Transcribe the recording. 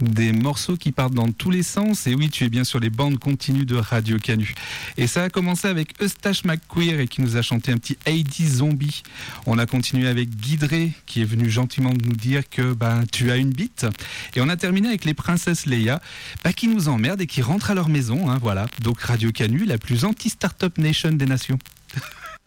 Des morceaux qui partent dans tous les sens. Et oui, tu es bien sur les bandes continues de Radio Canu. Et ça a commencé avec Eustache McQueer et qui nous a chanté un petit Heidi Zombie. On a continué avec Guy Drey qui est venu gentiment nous dire que tu as une bite. Et on a terminé avec les Princesses Leia qui nous emmerdent et qui rentrent à leur maison. Voilà. Donc Radio Canu, la plus anti-startup nation des nations.